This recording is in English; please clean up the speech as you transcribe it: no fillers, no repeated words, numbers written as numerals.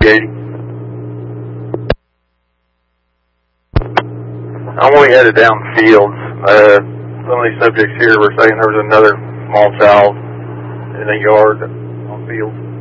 80. I'm way headed down the fields. Some of these subjects here were saying there was another small child in a yard on field.